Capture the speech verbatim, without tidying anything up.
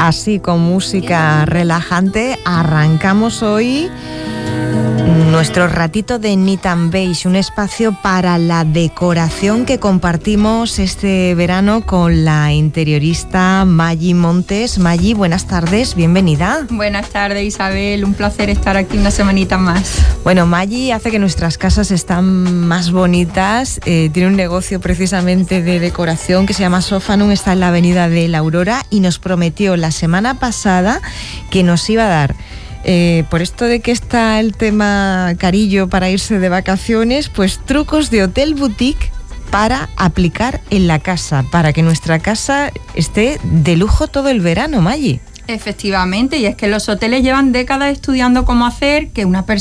Así, con música relajante, arrancamos hoy nuestro ratito de Knit and Beige, un espacio para la decoración que compartimos este verano con la interiorista Maggi Montes. Maggi, buenas tardes, bienvenida. Buenas tardes, Isabel, un placer estar aquí una semanita más. Bueno, Maggi hace que nuestras casas están más bonitas, eh, tiene un negocio precisamente de decoración que se llama Sofanum, está en la avenida de la Aurora y nos prometió la semana pasada que nos iba a dar, Eh, por esto de que está el tema carillo para irse de vacaciones, pues trucos de hotel boutique para aplicar en la casa, para que nuestra casa esté de lujo todo el verano, Maggi. Efectivamente, y es que los hoteles llevan décadas estudiando cómo hacer que una persona